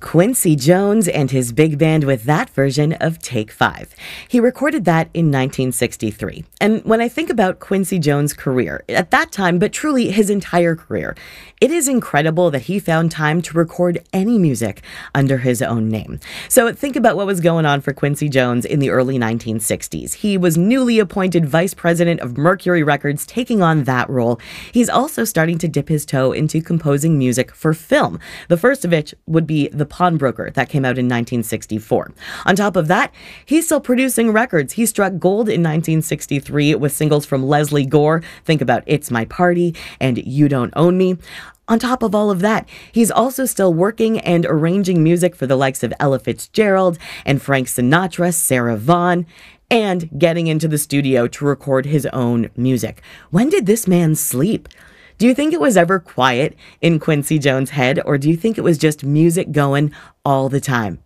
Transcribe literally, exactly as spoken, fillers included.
Quincy Jones and his big band with that version of Take Five. He recorded that in nineteen sixty-three. And when I think about Quincy Jones' career, at that time, but truly his entire career, it is incredible that he found time to record any music under his own name. So think about what was going on for Quincy Jones in the early nineteen sixties. He was newly appointed vice president of Mercury Records, taking on that role. He's also starting to dip his toe into composing music for film. The first of which would be The Pawnbroker, that came out in nineteen sixty-four. On top of that, he's still producing records. He struck gold in nineteen sixty-three with singles from Leslie Gore. Think about It's My Party and You Don't Own Me. On top of all of that, he's also still working and arranging music for the likes of Ella Fitzgerald and Frank Sinatra, Sarah Vaughan, and getting into the studio to record his own music. When did this man sleep? Do you think it was ever quiet in Quincy Jones' head, or do you think it was just music going all the time?